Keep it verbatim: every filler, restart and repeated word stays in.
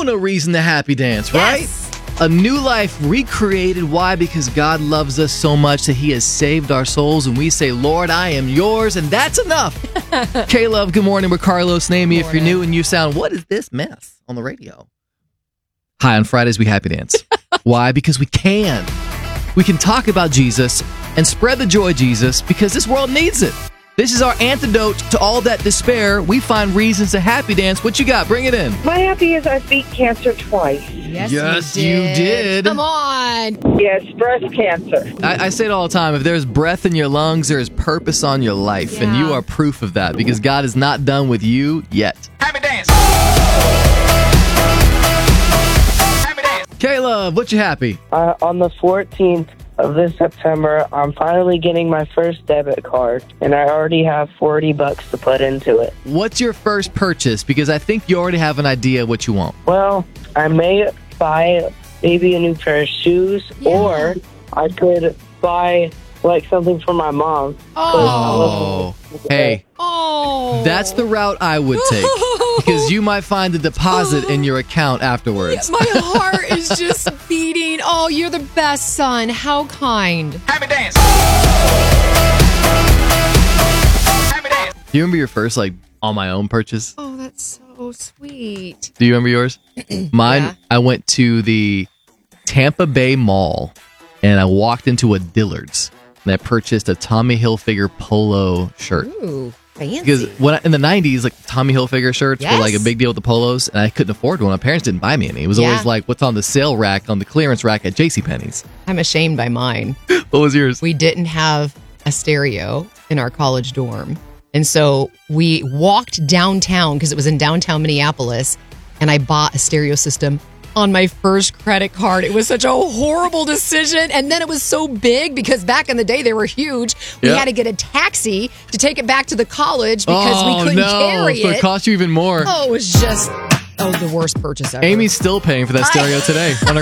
no reason to happy dance, right? Yes. A new life recreated. Why? Because God loves us so much that he has saved our souls, and we say, Lord, I am yours, and that's enough. K-Love, good morning. We're Carlos and Amy. If you're new and you sound, what is this mess on the radio? Hi, on Fridays we happy dance. Why? Because we can. We can talk about Jesus and spread the joy of Jesus because this world needs it. This is our antidote to all that despair. We find reasons to happy dance. What you got? Bring it in. My happy is I beat cancer twice. Yes, Yes, you you did. did. Come on. Yes, breast cancer. I, I say it all the time. If there's breath in your lungs, there is purpose on your life. And you Yeah. are proof of that because God is not done with you yet. Happy dance. Happy dance. K-Love, what you happy? Uh, on the fourteenth of this September, I'm finally getting my first debit card, and I already have forty bucks to put into it. What's your first purchase? Because I think you already have an idea what you want. Well, I may buy maybe a new pair of shoes, Yeah. or I could buy like something for my mom. Oh, hey, Oh. that's the route I would take because you might find a deposit in your account afterwards. My heart is just beating. Oh, you're the best son. How kind. Happy dance. Happy dance. Do you remember your first, like, on my own purchase? Oh, that's so sweet. Do you remember yours? Mine, Yeah. I went to the Tampa Bay Mall and I walked into a Dillard's and I purchased a Tommy Hilfiger polo shirt. Ooh, fancy. Because when I, in the nineties, like Tommy Hilfiger shirts were like a Yes. big deal with the polos, and I couldn't afford one. My parents didn't buy me any. It was Yeah. always like what's on the sale rack, on the clearance rack at JCPenney's. I'm ashamed by mine. What was yours? We didn't have a stereo in our college dorm. And so we walked downtown because it was in downtown Minneapolis, and I bought a stereo system on my first credit card. It was such a horrible decision. And then it was so big because back in the day they were huge. We Yeah. had to get a taxi to take it back to the college because oh, we couldn't no. carry So it. it cost you even more. Oh, it was just oh the worst purchase ever. Amy's still paying for that stereo today on her